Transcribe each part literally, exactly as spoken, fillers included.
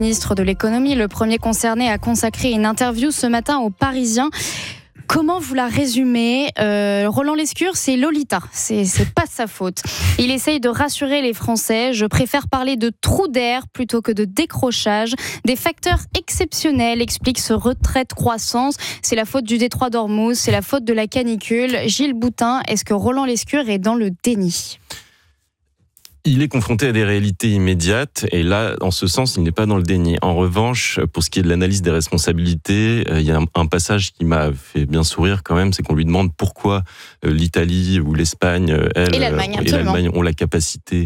ministre de l'économie, le premier concerné, a consacré une interview ce matin aux Parisiens. Comment vous la résumez ? euh, Roland Lescure, c'est Lolita, c'est, c'est pas de sa faute. Il essaye de rassurer les Français. Je préfère parler de trou d'air plutôt que de décrochage. Des facteurs exceptionnels expliquent ce retrait de croissance. C'est la faute du détroit d'Ormuz, c'est la faute de la canicule. Gilles Boutin, est-ce que Roland Lescure est dans le déni ? Il est confronté à des réalités immédiates et là, en ce sens, il n'est pas dans le déni. En revanche, pour ce qui est de l'analyse des responsabilités, il y a un passage qui m'a fait bien sourire quand même, c'est qu'on lui demande pourquoi l'Italie ou l'Espagne, elle, et l'Allemagne, et l'Allemagne ont la capacité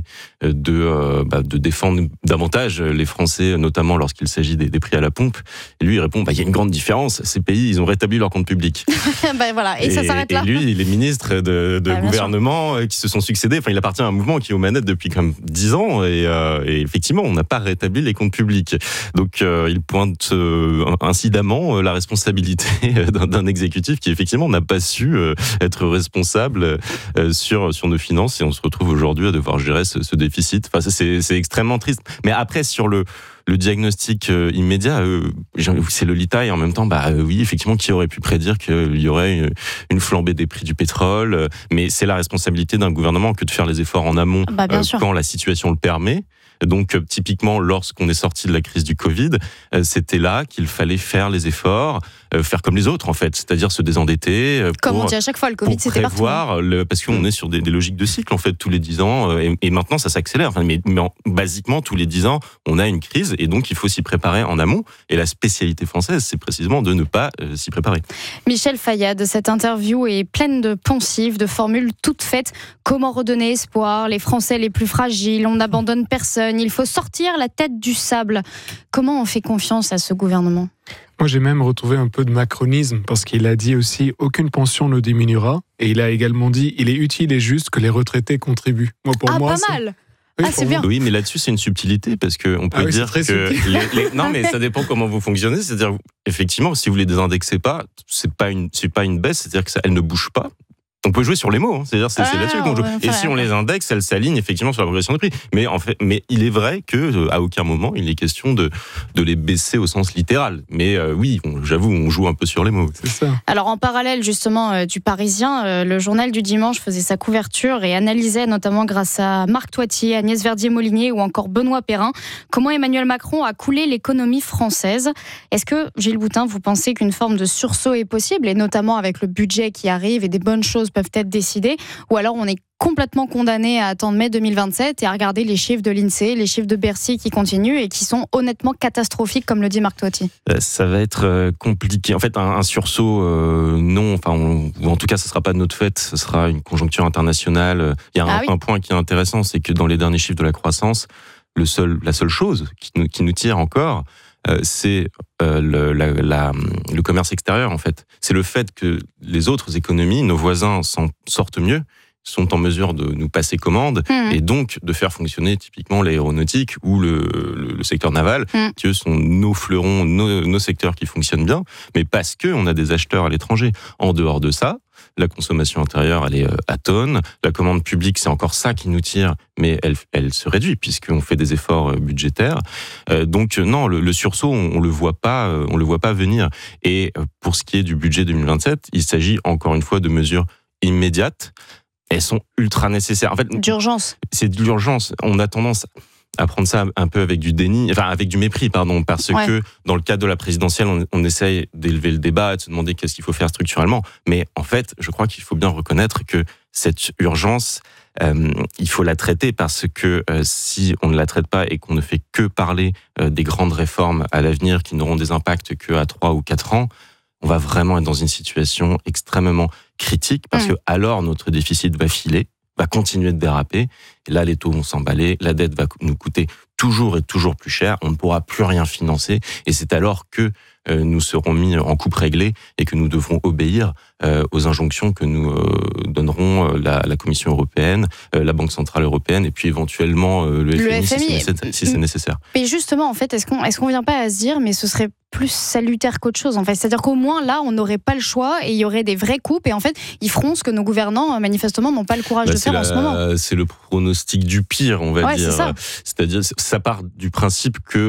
de, bah, de défendre davantage les Français, notamment lorsqu'il s'agit des, des prix à la pompe. Et lui, il répond, bah, il y a une grande différence. Ces pays, ils ont rétabli leur compte public. bah, voilà. Et, et ça s'arrête là. Et lui, les ministres de, de bah, gouvernement qui se sont succédés, enfin, il appartient à un mouvement qui est aux manettes depuis comme dix ans et, euh, et effectivement on n'a pas rétabli les comptes publics, donc euh, il pointe euh, incidemment euh, la responsabilité d'un, d'un exécutif qui effectivement n'a pas su euh, être responsable euh, sur, sur nos finances et on se retrouve aujourd'hui à devoir gérer ce, ce déficit. Enfin, c'est, c'est extrêmement triste, mais après sur le Le diagnostic euh, immédiat, euh, c'est Lolita et en même temps, bah euh, oui, effectivement, qui aurait pu prédire qu'il y aurait une, une flambée des prix du pétrole, euh, mais c'est la responsabilité d'un gouvernement que de faire les efforts en amont bah, euh, quand la situation le permet. Donc, euh, typiquement, lorsqu'on est sorti de la crise du Covid, euh, c'était là qu'il fallait faire les efforts, euh, faire comme les autres, en fait, c'est-à-dire se désendetter. Euh, comme pour, on dit à chaque fois, le Covid, c'était partout. Prévoir, le, parce qu'on est sur des, des logiques de cycle, en fait, tous les dix ans, euh, et, et maintenant, ça s'accélère. Enfin, mais, mais en, basiquement, tous les dix ans, on a une crise, et donc, il faut s'y préparer en amont. Et la spécialité française, c'est précisément de ne pas euh, s'y préparer. Michel Fayad, cette interview est pleine de poncifs, de formules toutes faites. Comment redonner espoir ? Les Français les plus fragiles, on n'abandonne personne. Il faut sortir la tête du sable. Comment on fait confiance à ce gouvernement ? Moi, j'ai même retrouvé un peu de macronisme parce qu'il a dit aussi « aucune pension ne diminuera » et il a également dit « il est utile et juste que les retraités contribuent ». Moi, pour ah, moi, pas c'est... mal. Oui, ah, c'est bien. Oui, mais là-dessus, c'est une subtilité parce qu'on peut ah oui, dire que... Les, les... Non, mais ça dépend comment vous fonctionnez. C'est-à-dire, effectivement, si vous les désindexez pas, c'est pas une, c'est pas une baisse, c'est-à-dire qu'elles ne bougent pas. On peut jouer sur les mots, hein. C'est-à-dire c'est, ah, c'est là-dessus qu'on joue. Et si on les indexe, elles s'alignent effectivement sur la progression des prix. Mais en fait, mais il est vrai que à aucun moment il est question de de les baisser au sens littéral. Mais euh, oui, on, j'avoue, on joue un peu sur les mots. C'est ça. Alors en parallèle justement euh, du Parisien, euh, le journal du dimanche faisait sa couverture et analysait notamment grâce à Marc Toitier, Agnès Verdier-Molinier ou encore Benoît Perrin comment Emmanuel Macron a coulé l'économie française. Est-ce que Gilles Boutin, vous pensez qu'une forme de sursaut est possible et notamment avec le budget qui arrive et des bonnes choses peuvent être décidées, ou alors on est complètement condamné à attendre mai deux mille vingt-sept et à regarder les chiffres de l'INSEE, les chiffres de Bercy qui continuent et qui sont honnêtement catastrophiques, comme le dit Marc Toitier. Ça va être compliqué. En fait, un, un sursaut, euh, non. Enfin, on, ou en tout cas, ce ne sera pas de notre fait. Ce sera une conjoncture internationale. Il y a un, ah oui. un point qui est intéressant, c'est que dans les derniers chiffres de la croissance, le seul, la seule chose qui nous, qui nous tire encore, Euh, c'est euh, le, la, la, le commerce extérieur, en fait. C'est le fait que les autres économies, nos voisins s'en sortent mieux, sont en mesure de nous passer commande mmh. et donc de faire fonctionner typiquement l'aéronautique ou le, le, le secteur naval, mmh. qui eux sont nos fleurons, nos, nos secteurs qui fonctionnent bien, mais parce qu'on a des acheteurs à l'étranger. En dehors de ça, la consommation intérieure, elle est à tonnes. La commande publique, c'est encore ça qui nous tire, mais elle, elle se réduit puisqu'on fait des efforts budgétaires. Euh, donc non, le, le sursaut, on, on le voit pas, on le voit pas venir. Et pour ce qui est du budget deux mille vingt-sept, il s'agit encore une fois de mesures immédiates. Elles sont ultra nécessaires. En fait, d'urgence. C'est de l'urgence. On a tendance à prendre ça un peu avec du déni, enfin avec du mépris, pardon, parce ouais. que dans le cadre de la présidentielle, on, on essaye d'élever le débat, de se demander qu'est-ce qu'il faut faire structurellement. Mais en fait, je crois qu'il faut bien reconnaître que cette urgence, euh, il faut la traiter parce que euh, si on ne la traite pas et qu'on ne fait que parler euh, des grandes réformes à l'avenir qui n'auront des impacts qu'à trois ou quatre ans, on va vraiment être dans une situation extrêmement critique parce mmh. que alors notre déficit va filer, va continuer de déraper. Et là, les taux vont s'emballer, la dette va nous coûter toujours et toujours plus cher, on ne pourra plus rien financer. Et c'est alors que euh, nous serons mis en coupe réglée et que nous devrons obéir euh, aux injonctions que nous euh, donneront euh, la, la Commission européenne, euh, la Banque centrale européenne et puis éventuellement euh, le, le F M I, F M I si, c'est, si c'est nécessaire. Mais justement, en fait, est-ce qu'on est-ce qu'on vient pas à se dire, mais ce serait plus salutaire qu'autre chose, en fait. C'est-à-dire qu'au moins, là, on n'aurait pas le choix et il y aurait des vraies coupes. Et en fait, ils feront ce que nos gouvernants, manifestement, n'ont pas le courage bah, de faire la, en ce moment. C'est le pronostic du pire, on va ouais, dire. C'est ça. C'est-à-dire, ça part du principe que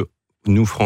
nous,